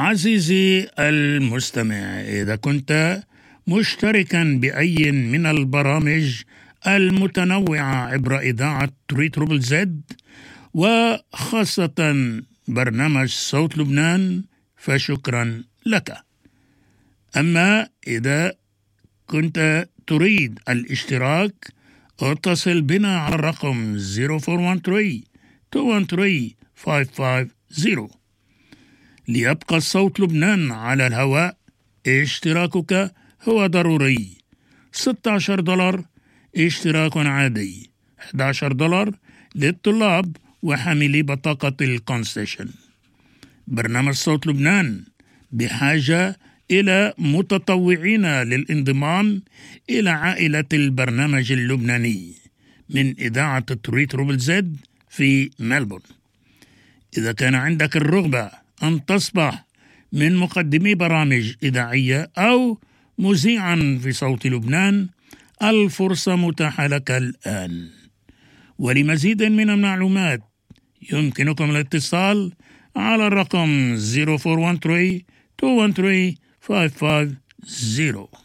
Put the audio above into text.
عزيزي المستمع، إذا كنت مشتركا بأي من البرامج المتنوعة عبر إذاعة 3 زد وخاصة برنامج صوت لبنان فشكرا لك. أما إذا كنت تريد الاشتراك اتصل بنا على الرقم 0413-213-550. ليبقى صوت لبنان على الهواء اشتراكك هو ضروري. $16 اشتراك عادي، $11 للطلاب وحاملي بطاقة الكونسيشن. برنامج صوت لبنان بحاجة إلى متطوعين للانضمام إلى عائلة البرنامج اللبناني من إذاعة 3 زد في ملبورن. إذا كان عندك الرغبة أن تصبح من مقدمي برامج إذاعية أو مذيعا في صوت لبنان، الفرصة متاحة لك الآن. ولمزيد من المعلومات يمكنكم الاتصال على الرقم 0413-213-550.